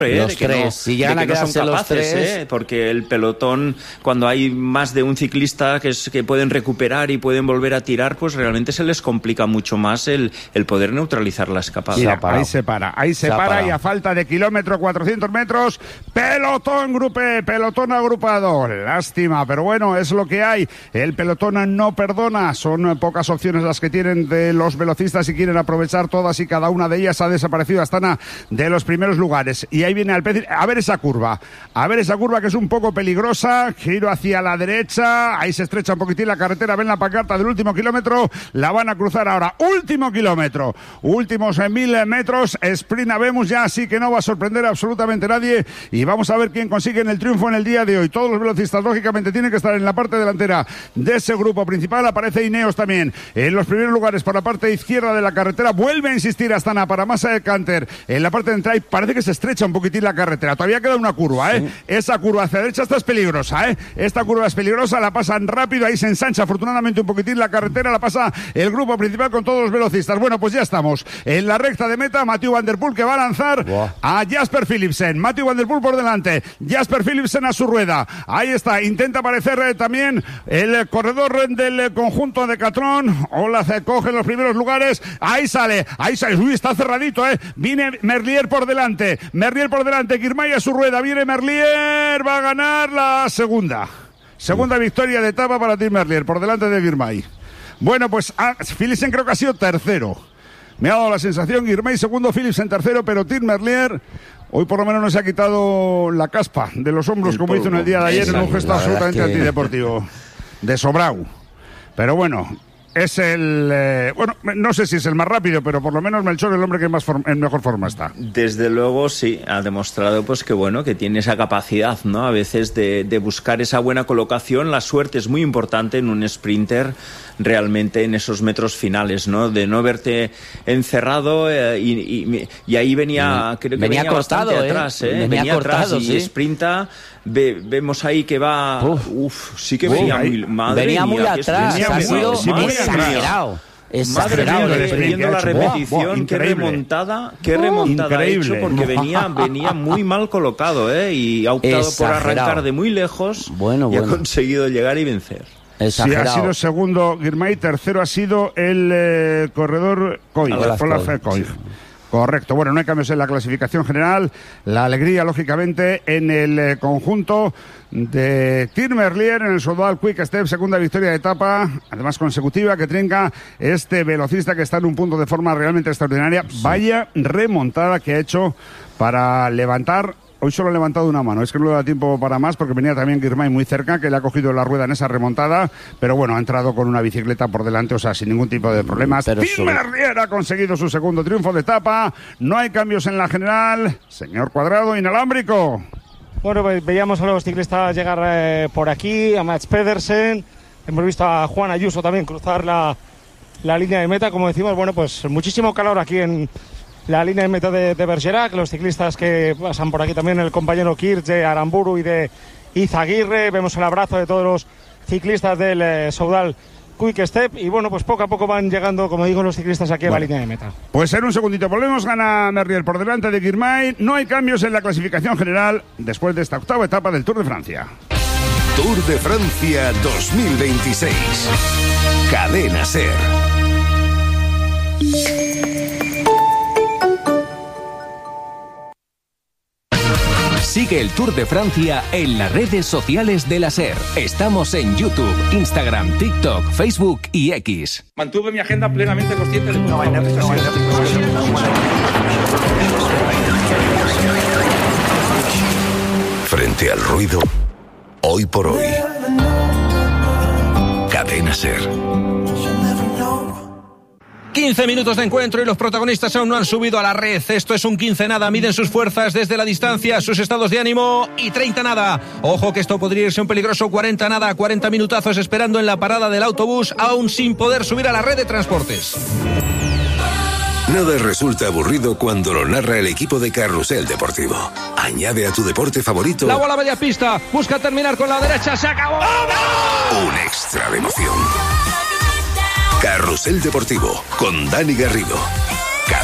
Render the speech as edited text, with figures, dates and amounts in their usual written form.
Los tres, si llegan a quedarse los tres, porque el pelotón, cuando hay más de un ciclista que pueden recuperar y pueden volver a tirar, pues realmente se les complica mucho más el poder neutralizar la escapada. Mira, ahí se para y a falta de kilómetro 400 metros, pelotón agrupado. Lástima, pero bueno, es lo que hay. El pelotón no perdona, son pocas opciones las que tienen de los velocistas y quieren aprovechar todas y cada una de ellas. Ha desaparecido Astana de los primeros lugares y ahí viene Alpecin. A ver esa curva que es un poco peligrosa, giro hacia la derecha, ahí se estrecha un poquitín la carretera, ven la pancarta del último kilómetro, la van a cruzar ahora, último kilómetro, últimos 1000 metros, sprint habemos ya, así que no va a sorprender absolutamente nadie y vamos a ver quién consigue el triunfo en el día de hoy. Todos los velocistas lógicamente tienen que estar en la parte delantera de ese grupo principal, aparece Ineos también en los primeros lugares por la parte izquierda de la carretera, vuelve a insistir Astana para Massa de Canter en la parte de entrada y parece que se estrecha un poquitín la carretera, todavía queda una curva, sí. Esa curva hacia la derecha esta es peligrosa, esta curva es peligrosa, la pasan rápido, ahí se ensancha afortunadamente un poquitín la carretera, la pasa el grupo principal con todos los velocistas. Bueno, pues ya estamos en la recta de meta, Mathieu Van Der Poel que va a lanzar a Jasper Philipsen, Mathieu Van Der Poel por delante, Jasper Philipsen a su rueda, ahí está, intenta aparecer también el corredor del conjunto de Decathlon, Ola se coge los primeros lugares, ahí sale, uy, está cerradito, viene Merlier por delante, Girmay a su rueda, viene Merlier, va a ganar la segunda victoria de etapa para Tim Merlier, por delante de Girmay. Bueno, pues Philipsen creo que ha sido tercero, me ha dado la sensación, Girmay segundo, Philipsen tercero, pero Tim Merlier hoy por lo menos no se ha quitado la caspa de los hombros como hizo en el día de ayer, en un gesto absolutamente antideportivo, de sobrao, pero bueno. Es bueno, no sé si es el más rápido, pero por lo menos Melchor es el hombre que en mejor forma está. Desde luego, sí, ha demostrado pues que bueno, que tiene esa capacidad, ¿no? A veces de buscar esa buena colocación. La suerte es muy importante en un sprinter, realmente en esos metros finales, ¿no? De no verte encerrado y ahí venía, creo que venía cortado, bastante atrás, venía cortado, atrás y sprinta. Vemos ahí que va, sí que venía muy, madre venía mía, muy atrás, ha sido exagerado. Exagerado, viendo la repetición, qué remontada ha hecho, porque venía muy mal colocado, y ha optado por arrancar de muy lejos y ha conseguido llegar y vencer. Exagerado. Sí, ha sido segundo Girmay, tercero ha sido el corredor Olaf Koig. Correcto, bueno, no hay cambios en la clasificación general, la alegría lógicamente en el conjunto de Tim Merlier en el Soudal Quick Step, segunda victoria de etapa, además consecutiva, que trinca este velocista que está en un punto de forma realmente extraordinaria. Sí. Vaya remontada que ha hecho para levantar. Hoy solo ha levantado una mano, es que no le da tiempo para más porque venía también Girmay muy cerca, que le ha cogido la rueda en esa remontada, pero bueno, ha entrado con una bicicleta por delante, o sea, sin ningún tipo de problemas. Tim Merlier ha conseguido su segundo triunfo de etapa, no hay cambios en la general. Señor Cuadrado, inalámbrico. Bueno, pues veíamos a los ciclistas llegar por aquí, a Mats Pedersen, hemos visto a Juan Ayuso también cruzar la línea de meta, como decimos, bueno, pues muchísimo calor aquí en la línea de meta de Bergerac, los ciclistas que pasan por aquí también, el compañero Kirch de Aramburu y de Izaguirre, vemos el abrazo de todos los ciclistas del Soudal Quick Step y bueno, pues poco a poco van llegando, como digo, los ciclistas aquí a la línea de meta. Pues en un segundito volvemos, gana Merlier por delante de Girmay, no hay cambios en la clasificación general después de esta octava etapa del Tour de Francia. Tour de Francia 2026, Cadena SER. Sigue el Tour de Francia en las redes sociales de la SER. Estamos en YouTube, Instagram, TikTok, Facebook y X. Mantuve mi agenda plenamente consciente de Frente al ruido, hoy por hoy. Cadena SER. 15 minutos de encuentro y los protagonistas aún no han subido a la red. Esto es un 15 nada, miden sus fuerzas desde la distancia, sus estados de ánimo, y 30 nada. Ojo que esto podría irse un peligroso 40 nada, 40 minutazos esperando en la parada del autobús, aún sin poder subir a la red de transportes. Nada resulta aburrido cuando lo narra el equipo de Carrusel Deportivo. Añade a tu deporte favorito la bola media pista, busca terminar con la derecha, se acabó. Un extra de emoción. Carrusel Deportivo con Dani Garrido,